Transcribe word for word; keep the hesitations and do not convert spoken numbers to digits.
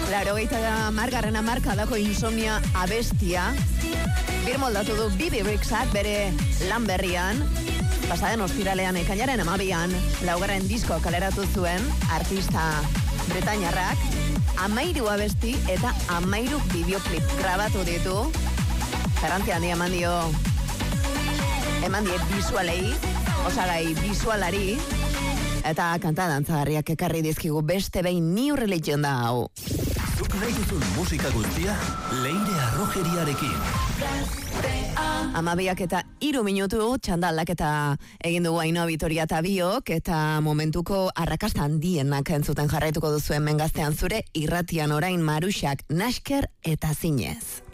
Laurogeita margarren hamarkadako insomnia abestia birmoldatu du Bibi Rexak bere lan berrian. Pasaden ostiralean ekainaren hamabian laugarren disko kaleratu zuen artista britainiarrak hamairu abesti eta hamairu bideoklip grabatu ditu. Garrantzia handia eman dio eman die bisualei, osagai bisualari, eta kanta dantzagarriak ekarri dizkigu beste behin New Religion da hau. Zuk nahi duzun musika guztia Leire Arrojeriarekin. Amabiak eta hiru minutu txandalak eta egin dugu Ainhoa Vitoria eta biok, eta momentuko arrakasta handienak entzuten jarraituko duzuen mengaztean zure irratian orain Maruxak, Nasker eta Zinez.